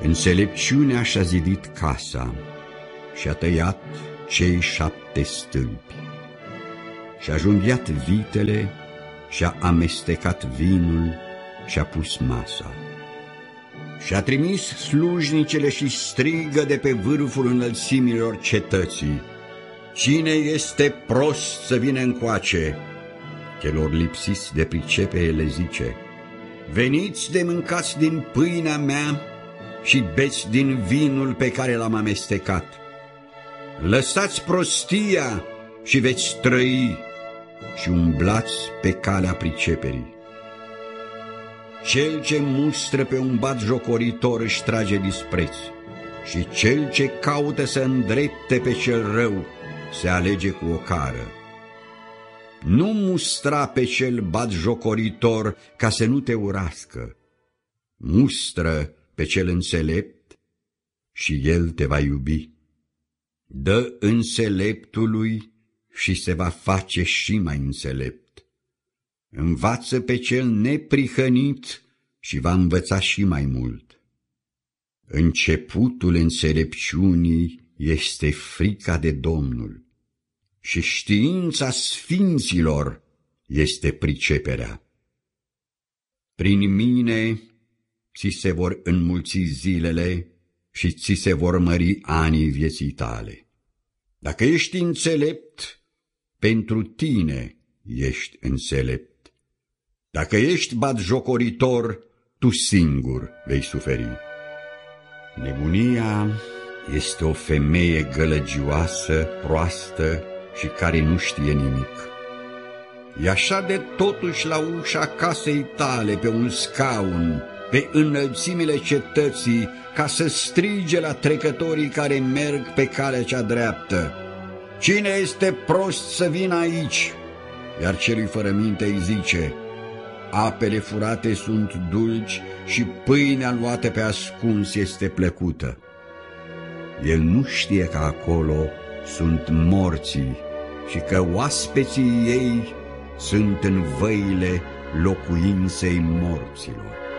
Înțelepciunea și-a zidit casa și-a tăiat cei 7 stâlpi. Și-a junghiat vitele și-a amestecat vinul și-a pus masa. Și-a trimis slujnicele și strigă de pe vârful înălțimilor cetății: cine este prost să vină încoace? Celor lipsiți de pricepere le zice: veniți de mâncați din pâinea mea și beți din vinul pe care l-am amestecat. Lăsați prostia și veți trăi și umblați pe calea priceperii. Cel ce mustră pe un batjocoritor își trage dispreț și cel ce caută să îndrepte pe cel rău se alege cu o cară. Nu mustra pe cel batjocoritor ca să nu te urască, mustră pe cel înțelept și el te va iubi. Dă înțeleptului și se va face și mai înțelept. Învață pe cel neprihănit și va învăța și mai mult. Începutul înțelepciunii este frica de Domnul și știința sfinților este priceperea. Prin mine ți se vor înmulți zilele și ți se vor mări anii vieții tale. Dacă ești înțelept, pentru tine ești înțelept. Dacă ești batjocoritor, tu singur vei suferi. Nebunia este o femeie gălăgioasă, proastă și care nu știe nimic. E așa de totuși la ușa casei tale, pe un scaun, pe înălțimile cetății, ca să strige la trecătorii care merg pe calea cea dreaptă: cine este prost să vină aici? Iar celui fără minte îi zice: apele furate sunt dulci și pâinea luată pe ascuns este plăcută. El nu știe că acolo sunt morții și că oaspeții ei sunt în văile locuinței morților.